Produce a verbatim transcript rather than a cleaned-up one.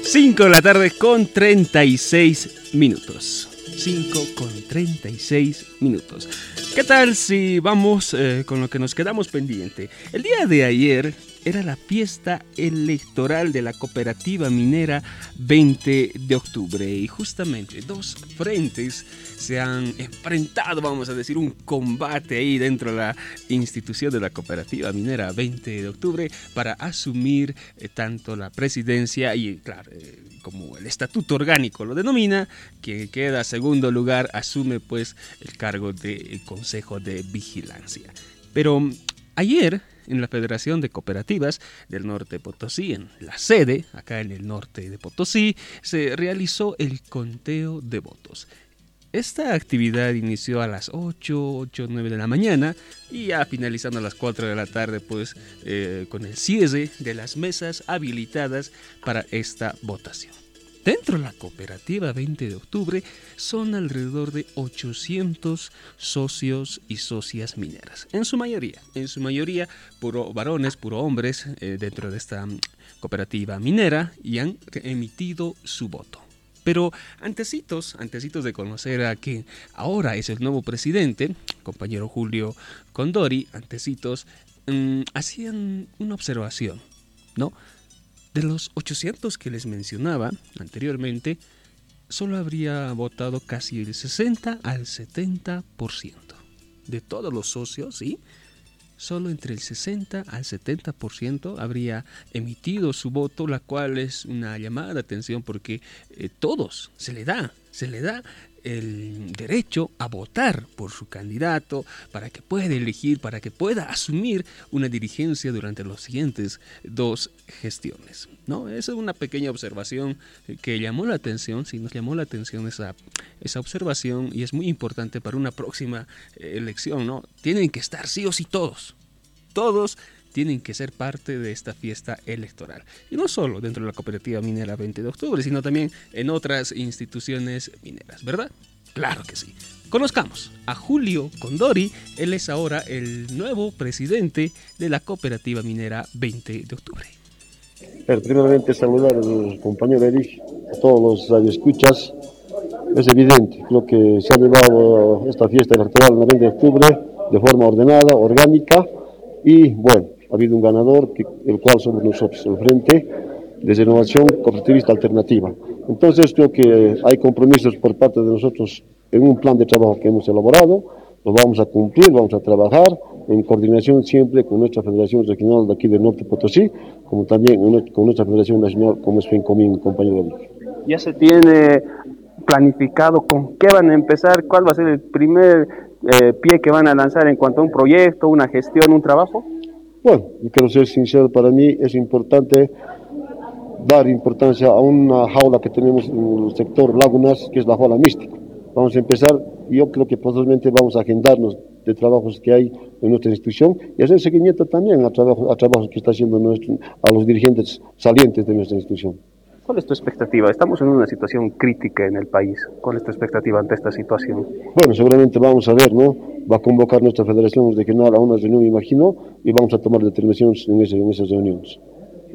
cinco de la tarde con treinta y seis minutos. cinco con treinta y seis minutos. ¿Qué tal si vamos eh, con lo que nos quedamos pendiente? El día de ayer era la fiesta electoral de la Cooperativa Minera veinte de octubre y justamente dos frentes se han enfrentado, vamos a decir, un combate ahí dentro de la institución de la Cooperativa Minera veinte de octubre para asumir eh, tanto la presidencia y, claro, eh, como el estatuto orgánico lo denomina, quien queda segundo lugar asume pues el cargo de Consejo de Vigilancia. Pero ayer en la Federación de Cooperativas del Norte de Potosí, en la sede, acá en el norte de Potosí, se realizó el conteo de votos. Esta actividad inició a las ocho, ocho, nueve de la mañana y ya finalizando a las cuatro de la tarde, pues eh, con el cierre de las mesas habilitadas para esta votación. Dentro de la Cooperativa veinte de octubre son alrededor de ochocientos socios y socias mineras. En su mayoría, en su mayoría puro varones, puro hombres eh, dentro de esta cooperativa minera y han emitido su voto. Pero antecitos, antecitos de conocer a quien ahora es el nuevo presidente, compañero Julio Condori, antecitos, mmm, hacían una observación, ¿no? De los ochocientos que les mencionaba anteriormente, solo habría votado casi el sesenta al setenta por ciento. De todos los socios, ¿sí? Solo entre el sesenta al setenta por ciento habría emitido su voto, la cual es una llamada de atención porque eh, todos se le da, se le da el derecho a votar por su candidato para que pueda elegir, para que pueda asumir una dirigencia durante las siguientes dos gestiones, ¿no? Esa es una pequeña observación que llamó la atención, sí nos llamó la atención esa, esa observación y es muy importante para una próxima elección, ¿no? Tienen que estar sí o sí todos, todos tienen que ser parte de esta fiesta electoral. Y no solo dentro de la Cooperativa Minera veinte de octubre, sino también en otras instituciones mineras, ¿verdad? Claro que sí. Conozcamos a Julio Condori, él es ahora el nuevo presidente de la Cooperativa Minera veinte de octubre. Pero primeramente saludar al compañero Erich, a todos los radioescuchas. Es evidente, creo que se ha llevado esta fiesta electoral el veinte de octubre de forma ordenada, orgánica y bueno, ha habido un ganador, que, el cual somos nosotros, el Frente de Renovación Cooperativista Alternativa. Entonces creo que hay compromisos por parte de nosotros en un plan de trabajo que hemos elaborado, lo vamos a cumplir, vamos a trabajar en coordinación siempre con nuestra Federación Regional de aquí del Norte Potosí, como también con nuestra Federación Nacional, como es FENCOMIN, compañero David. ¿Ya se tiene planificado con qué van a empezar? ¿Cuál va a ser el primer eh, pie que van a lanzar en cuanto a un proyecto, una gestión, un trabajo? Bueno, yo quiero ser sincero, para mí es importante dar importancia a una jaula que tenemos en el sector Lagunas, que es la jaula mística. Vamos a empezar, y yo creo que posiblemente vamos a agendarnos de trabajos que hay en nuestra institución y hacer seguimiento también a, trabajo, a trabajos que está haciendo nuestro, a los dirigentes salientes de nuestra institución. ¿Cuál es tu expectativa? Estamos en una situación crítica en el país. ¿Cuál es tu expectativa ante esta situación? Bueno, seguramente vamos a ver, ¿no? Va a convocar nuestra Federación Regional a una reunión, me imagino, y vamos a tomar determinaciones en, ese, en esas reuniones.